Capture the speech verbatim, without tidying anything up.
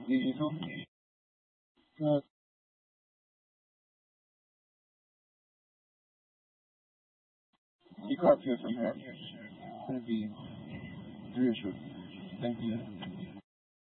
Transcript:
digital. But you can't feel from here. It's gonna be reassured. Thank you.